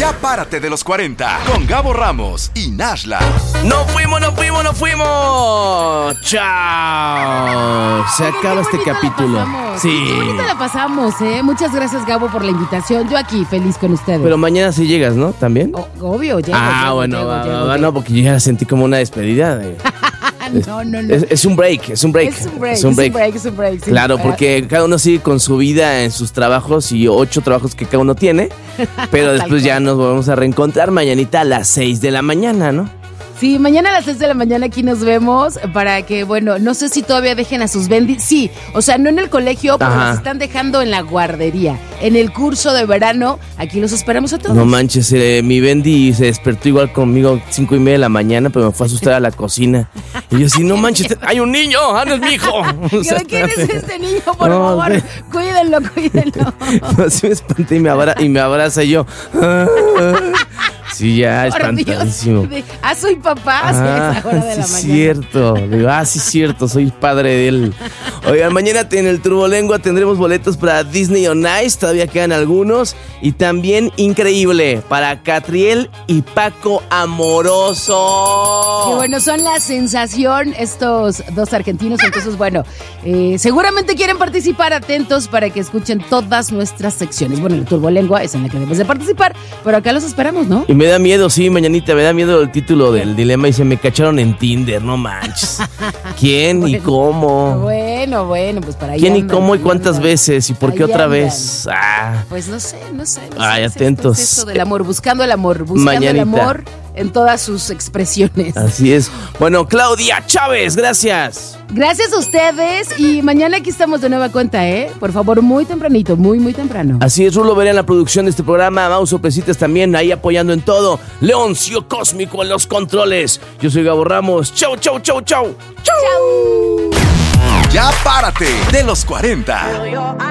Ya párate de los 40 con Gabo Ramos y Nashla. ¡No fuimos! ¡Chao! Se acaba este capítulo. Sí. Qué bonito la pasamos, ¿eh? Muchas gracias, Gabo, por la invitación. Yo aquí, feliz con ustedes. Pero mañana sí llegas, ¿no? ¿También? Obvio, llego. Llego. No, porque yo ya la sentí como una despedida. No. Es un break. Es un break. Sí. Claro, porque cada uno sigue con su vida en sus trabajos y 8 trabajos que cada uno tiene. Pero después ya nos volvemos a reencontrar mañanita a las 6 de la mañana, ¿no? Sí, mañana a las 6 de la mañana aquí nos vemos para que, bueno, no sé si todavía dejen a sus bendis. Sí, o sea, no en el colegio, pero los están dejando en la guardería. En el curso de verano, aquí los esperamos a todos. No manches, mi bendi se despertó igual conmigo 5:30 de la mañana, pero me fue a asustar a la cocina. Y yo así, no manches, hay un niño, no es mi hijo. ¿Quién es este niño? Por favor, cuídenlo. No, sí me espanté y me abraza y yo. Sí, ya, espantadísimo. Soy papá, a esa hora de la mañana. Cierto. Digo, sí, cierto, soy padre de él. Oigan, mañana en el Turbolengua tendremos boletos para Disney on Ice, todavía quedan algunos. Y también, increíble, para Catriel y Paco Amoroso. Que bueno, son la sensación estos dos argentinos. Entonces, bueno, seguramente quieren participar, atentos para que escuchen todas nuestras secciones. Bueno, el Turbolengua es en la que debes de participar, pero acá los esperamos, ¿no? Y me da miedo, sí, mañanita, me da miedo el título del dilema. Dice, me cacharon en Tinder, no manches. ¿Quién y cómo? Bueno, pues para ahí. ¿Quién y cómo y cuántas veces? ¿Y por qué otra vez? Pues no sé. Ay, atentos. Es eso del amor, buscando el amor. Buscando el amor en todas sus expresiones. Así es. Bueno, Claudia Chávez, gracias. Gracias a ustedes y mañana aquí estamos de nueva cuenta, ¿eh? Por favor, muy tempranito, muy temprano. Así es, Rulo Veré en la producción de este programa, Mau Soprecitas también ahí apoyando en todo, Leoncio Cósmico en los controles. Yo soy Gabo Ramos. Chau. Ya párate de los 40.